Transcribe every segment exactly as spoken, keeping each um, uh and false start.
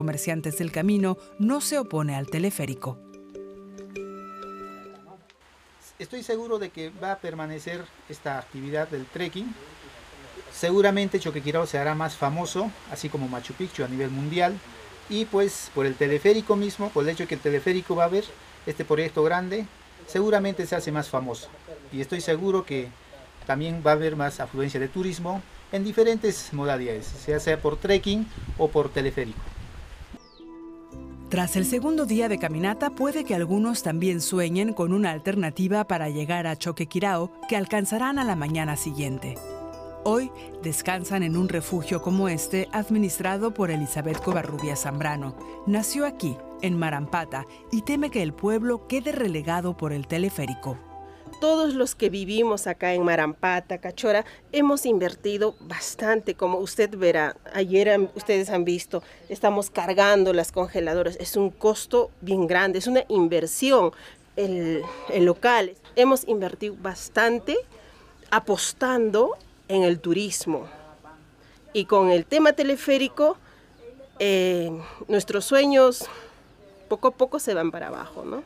Comerciantes del Camino no se opone al teleférico. Estoy seguro de que va a permanecer esta actividad del trekking. Seguramente Choquequirao se hará más famoso, así como Machu Picchu a nivel mundial. Y pues por el teleférico mismo, por el hecho de que el teleférico va a haber este proyecto grande, seguramente se hace más famoso. Y estoy seguro que también va a haber más afluencia de turismo en diferentes modalidades, sea sea por trekking o por teleférico. Tras el segundo día de caminata, puede que algunos también sueñen con una alternativa para llegar a Choquequirao que alcanzarán a la mañana siguiente. Hoy descansan en un refugio como este, administrado por Elizabeth Covarrubias Zambrano. Nació aquí, en Marampata, y teme que el pueblo quede relegado por el teleférico. Todos los que vivimos acá en Marampata, Cachora, hemos invertido bastante, como usted verá. Ayer ustedes han visto, estamos cargando las congeladoras. Es un costo bien grande, es una inversión el, el local. Hemos invertido bastante apostando en el turismo. Y con el tema teleférico, eh, nuestros sueños poco a poco se van para abajo, ¿no?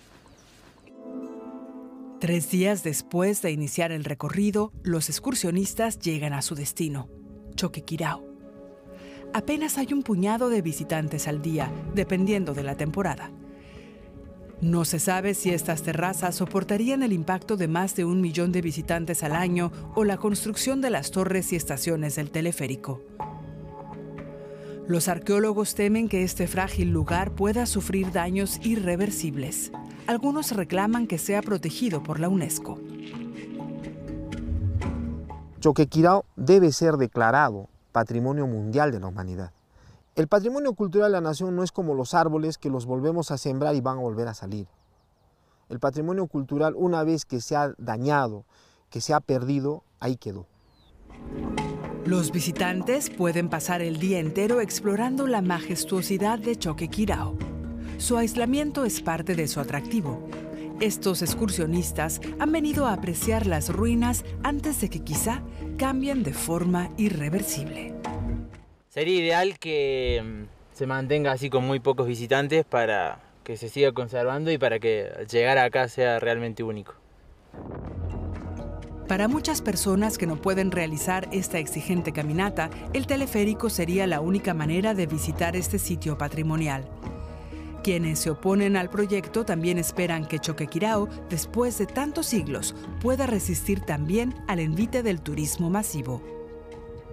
Tres días después de iniciar el recorrido, los excursionistas llegan a su destino, Choquequirao. Apenas hay un puñado de visitantes al día, dependiendo de la temporada. No se sabe si estas terrazas soportarían el impacto de más de un millón de visitantes al año o la construcción de las torres y estaciones del teleférico. Los arqueólogos temen que este frágil lugar pueda sufrir daños irreversibles. Algunos reclaman que sea protegido por la UNESCO. Choquequirao debe ser declarado Patrimonio Mundial de la Humanidad. El patrimonio cultural de la nación no es como los árboles que los volvemos a sembrar y van a volver a salir. El patrimonio cultural, una vez que se ha dañado, que se ha perdido, ahí quedó. Los visitantes pueden pasar el día entero explorando la majestuosidad de Choquequirao. Su aislamiento es parte de su atractivo. Estos excursionistas han venido a apreciar las ruinas antes de que quizá cambien de forma irreversible. Sería ideal que se mantenga así con muy pocos visitantes para que se siga conservando y para que llegar acá sea realmente único. Para muchas personas que no pueden realizar esta exigente caminata, el teleférico sería la única manera de visitar este sitio patrimonial. Quienes se oponen al proyecto también esperan que Choquequirao, después de tantos siglos, pueda resistir también al envite del turismo masivo.